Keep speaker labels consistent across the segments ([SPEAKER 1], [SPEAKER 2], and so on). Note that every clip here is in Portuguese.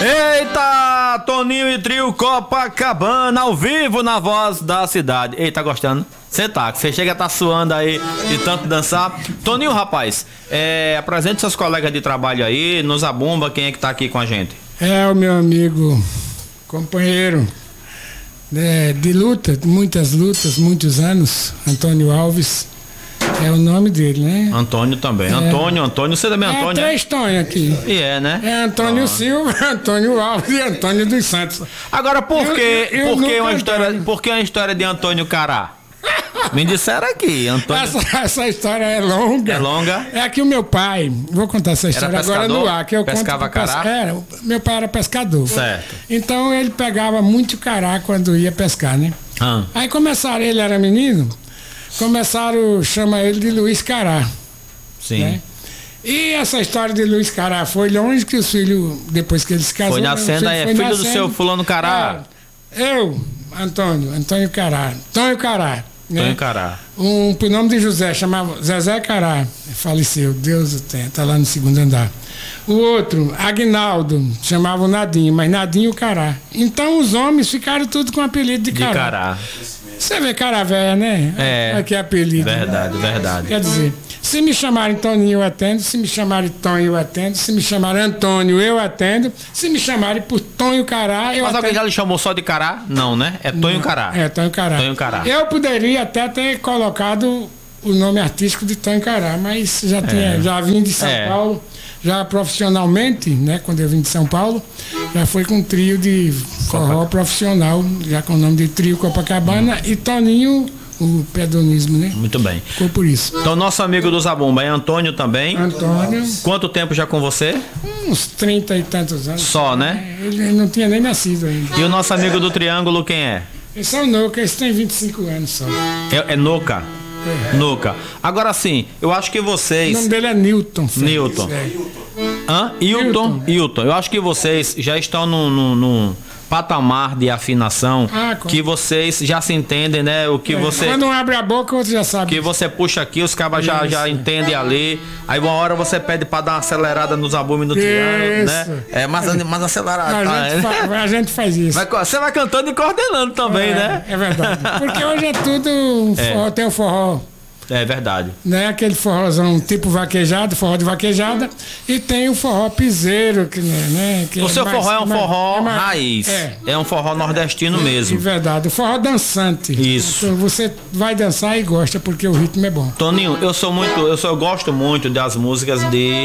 [SPEAKER 1] Eita, Toninho e Trio Copacabana, ao vivo na Voz da Cidade. Ei, tá gostando? Você chega a tá suando aí de tanto dançar. Toninho, rapaz, apresente seus colegas de trabalho aí, nos Zabumba, quem é que tá aqui com a gente?
[SPEAKER 2] É o meu amigo, companheiro de luta, muitas lutas, muitos anos, Antônio Alves. É o nome dele, né?
[SPEAKER 1] Antônio também. Antônio, você também é Antônio?
[SPEAKER 2] Três Tonhos aqui.
[SPEAKER 1] E né?
[SPEAKER 2] É Antônio Silva, Antônio Alves e Antônio dos Santos.
[SPEAKER 1] Agora, por que uma história de Antônio Cará? Me disseram aqui, Antônio.
[SPEAKER 2] Essa história é longa.
[SPEAKER 1] É longa?
[SPEAKER 2] É que o meu pai, vou contar essa história agora no ar, que eu
[SPEAKER 1] pescava cará?
[SPEAKER 2] Meu pai era pescador.
[SPEAKER 1] Certo.
[SPEAKER 2] Então ele pegava muito cará quando ia pescar, né? Aí começaram, ele era menino, começaram a chamar ele de Luiz Cará.
[SPEAKER 1] Sim.
[SPEAKER 2] Né? E essa história de Luiz Cará foi longe que os filhos, depois que eles se casaram...
[SPEAKER 1] Foi nascendo aí, filho nascendo, do seu fulano Cará.
[SPEAKER 2] Antônio Cará. Tonho Cará. Né?
[SPEAKER 1] Tonho Cará.
[SPEAKER 2] Por nome de José, chamava Zezé Cará. Faleceu, Deus o tenha, tá lá no segundo andar. O outro, Aguinaldo, chamava Nadinho, mas Nadinho Cará. Então os homens ficaram tudo com o apelido de Cará.
[SPEAKER 1] De Cará.
[SPEAKER 2] Você vê cara velha, né? Que é apelido.
[SPEAKER 1] Verdade,
[SPEAKER 2] né?
[SPEAKER 1] verdade.
[SPEAKER 2] Quer dizer, se me chamarem Toninho, eu atendo. Se me chamarem Tonho, eu atendo. Se me chamarem Antônio, eu atendo. Se me chamarem por Tonho Cará, eu atendo. Mas
[SPEAKER 1] alguém já lhe chamou só de Cará? Não, né? É Tonho Cará.
[SPEAKER 2] É, Tonho Cará.
[SPEAKER 1] Tonho Cará.
[SPEAKER 2] Eu poderia até ter colocado o nome artístico de Tonho Cará, mas já vim de São Paulo, já profissionalmente, né? Quando eu vim de São Paulo, já foi com um trio de forró profissional, já com o nome de Trio Copacabana e Toninho, o pedonismo, né?
[SPEAKER 1] Muito bem.
[SPEAKER 2] Ficou por isso.
[SPEAKER 1] Então, nosso amigo do Zabumba é Antônio também.
[SPEAKER 2] Antônio.
[SPEAKER 1] Quanto tempo já com você?
[SPEAKER 2] Uns 30 e tantos anos.
[SPEAKER 1] Só, né?
[SPEAKER 2] Ele não tinha nem nascido ainda.
[SPEAKER 1] E o nosso amigo do Triângulo, quem é?
[SPEAKER 2] Esse é o Noca, esse tem 25 anos só.
[SPEAKER 1] É Noca? Noca. Agora sim, eu acho que vocês...
[SPEAKER 2] O nome dele é Newton.
[SPEAKER 1] Newton. Hilton. Eu acho que vocês já estão num patamar de afinação que vocês já se entendem, né? O que você...
[SPEAKER 2] Quando um abre a boca, outro já sabe.
[SPEAKER 1] Que você puxa aqui, os cabas já entendem ali. Aí uma hora você pede pra dar uma acelerada nos Zabumba e no Triângulo, né? Mais acelerado.
[SPEAKER 2] A gente faz isso.
[SPEAKER 1] Você vai cantando e coordenando também, né?
[SPEAKER 2] É verdade. Porque hoje é tudo... Tem o forró.
[SPEAKER 1] É verdade.
[SPEAKER 2] Né? Aquele forrozão tipo vaquejado, forró de vaquejada, e tem o forró piseiro, que
[SPEAKER 1] o seu forró é um forró raiz. É um forró nordestino mesmo.
[SPEAKER 2] É verdade. O forró dançante.
[SPEAKER 1] Isso.
[SPEAKER 2] Então, você vai dançar e gosta, porque o ritmo é bom.
[SPEAKER 1] Toninho, eu gosto muito das músicas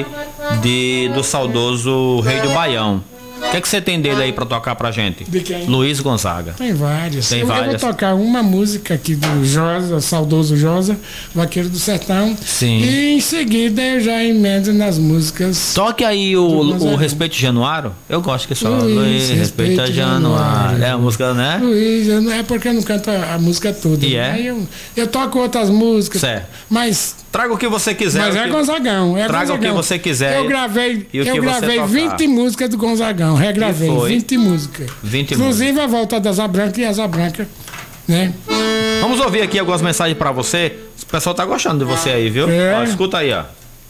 [SPEAKER 1] do saudoso Rei do Baião. O que você tem dele aí pra tocar pra gente?
[SPEAKER 2] De quem?
[SPEAKER 1] Luiz Gonzaga.
[SPEAKER 2] Tem várias. Eu vou tocar uma música aqui do Josa, saudoso Josa, Vaqueiro do Sertão.
[SPEAKER 1] Sim.
[SPEAKER 2] E em seguida eu já emendo nas músicas.
[SPEAKER 1] Toque aí o Respeito Januário. Eu gosto que só Luiz Respeita Januário. É a música, né?
[SPEAKER 2] Luiz, é porque eu não canto a música toda. Aí eu toco outras músicas.
[SPEAKER 1] Certo.
[SPEAKER 2] Mas...
[SPEAKER 1] Traga o que você quiser.
[SPEAKER 2] Mas é Gonzagão.
[SPEAKER 1] Traga o que você quiser.
[SPEAKER 2] Eu gravei 20 músicas do Gonzagão. Regravei 20 músicas.
[SPEAKER 1] 20
[SPEAKER 2] Inclusive
[SPEAKER 1] músicas.
[SPEAKER 2] A Volta da Asa Branca e Asa Branca, né?
[SPEAKER 1] Vamos ouvir aqui algumas mensagens pra você. O pessoal tá gostando de você aí, viu? Ó, escuta aí, ó.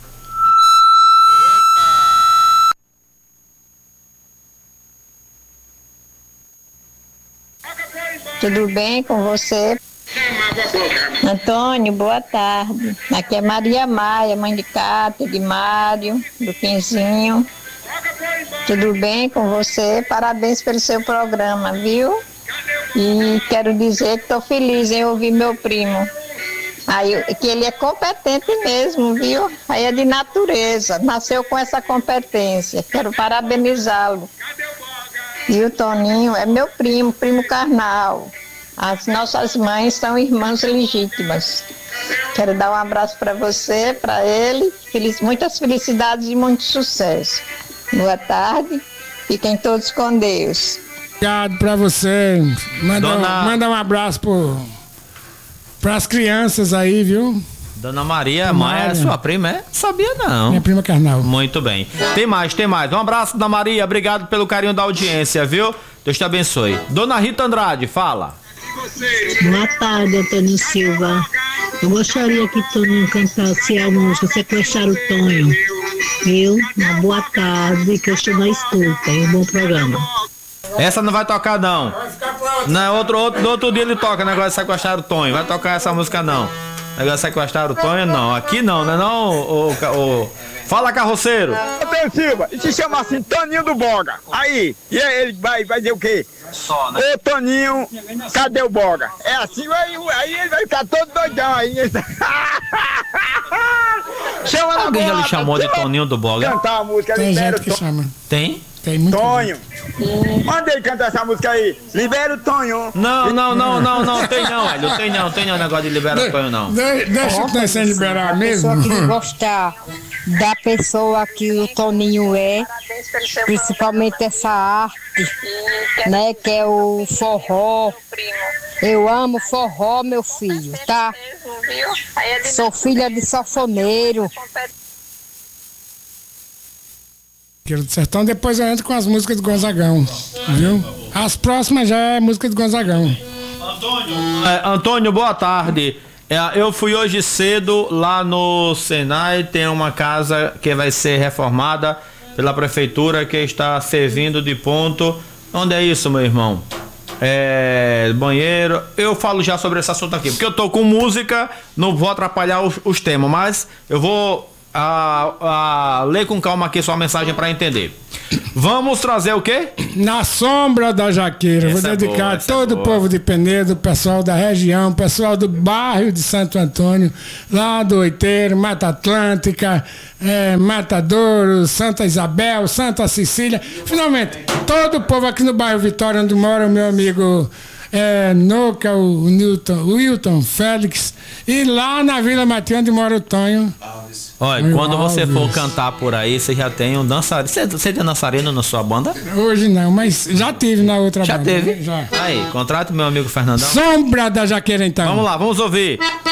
[SPEAKER 3] Tudo bem com você? Antônio, boa tarde. Aqui é Maria Maia, mãe de Cátia, de Mário, do Quinzinho. Tudo bem com você? Parabéns pelo seu programa, viu? E quero dizer que estou feliz em ouvir meu primo. Aí, que ele é competente mesmo, viu? Aí é de natureza, nasceu com essa competência. Quero parabenizá-lo. E o Toninho é meu primo carnal. As nossas mães são irmãs legítimas. Quero dar um abraço para você, para ele. Muitas felicidades e muito sucesso. Boa tarde. Fiquem todos com Deus.
[SPEAKER 2] Obrigado para você. Manda um abraço para as crianças aí, viu?
[SPEAKER 1] Dona Maria, mãe, é sua prima, é? Sabia não.
[SPEAKER 2] Minha prima carnal.
[SPEAKER 1] Muito bem. Tem mais. Um abraço, Dona Maria. Obrigado pelo carinho da audiência, viu? Deus te abençoe. Dona Rita Andrade, fala.
[SPEAKER 4] Boa tarde, Antônio Silva. Eu gostaria que Toninho cantasse a música Sequestrar o Tonho. viu? Uma boa tarde, que eu estou na escuta. E um bom programa.
[SPEAKER 1] Essa não vai tocar, não. Não, outro dia ele toca, negócio de sequestrar o Tonho. Vai tocar essa música, não. Negócio de sequestrar o Tonho, não. Aqui não, né não, Fala, carroceiro.
[SPEAKER 5] Antônio Silva, e se chama assim, Toninho do Boga. Aí, e aí ele vai dizer o quê?
[SPEAKER 1] Só, né?
[SPEAKER 5] Ô Toninho, cadê o Boga? É assim, aí ele vai ficar todo doidão aí. Chama na
[SPEAKER 1] Alguém já lhe
[SPEAKER 5] boata,
[SPEAKER 1] chamou de Toninho do Boga?
[SPEAKER 5] cantar a música,
[SPEAKER 2] Tem
[SPEAKER 5] libera
[SPEAKER 2] gente
[SPEAKER 5] o
[SPEAKER 2] que chama.
[SPEAKER 1] Tem?
[SPEAKER 2] Tem muito.
[SPEAKER 5] Tonho. Manda ele cantar essa música aí. Libera o Tonho.
[SPEAKER 1] Não, tem não, Hélio. Tem não negócio de liberar o Tonho, não.
[SPEAKER 2] Deixa o Tonho sem liberar mesmo.
[SPEAKER 6] Pessoa que não gostar da pessoa que o Toninho é, principalmente essa arte, né, que é o forró. Eu amo forró, meu filho, tá? Sou filha de sanfoneiro.
[SPEAKER 2] Aquilo do Sertão, depois eu entro com as músicas do Gonzagão, viu? As próximas já é música do Gonzagão.
[SPEAKER 1] Antônio, boa tarde. Eu fui hoje cedo lá no Senai, tem uma casa que vai ser reformada pela prefeitura que está servindo de ponto. Onde é isso, meu irmão? Banheiro. Eu falo já sobre esse assunto aqui, porque eu tô com música, não vou atrapalhar os temas, mas eu vou ler com calma aqui sua mensagem para entender. Vamos trazer o quê?
[SPEAKER 2] Na sombra da jaqueira. Vou dedicar a todo o povo de Penedo, pessoal da região, pessoal do bairro de Santo Antônio, lá do Oiteiro, Mata Atlântica, Matadouro, Santa Isabel, Santa Cecília. Finalmente, todo o povo aqui no bairro Vitória, onde mora o meu amigo Noca, o Wilton Félix, e lá na Vila Matinha, onde mora o Tonho.
[SPEAKER 1] Olha, quando você for cantar por aí, você já tem um dançarino. Você tem dançarino na sua banda?
[SPEAKER 2] Hoje não, mas já tive na outra
[SPEAKER 1] Já
[SPEAKER 2] banda.
[SPEAKER 1] teve?
[SPEAKER 2] Né? Já.
[SPEAKER 1] Aí, contrata o meu amigo Fernandão.
[SPEAKER 2] Sombra da jaqueira, então.
[SPEAKER 1] Vamos lá, vamos ouvir.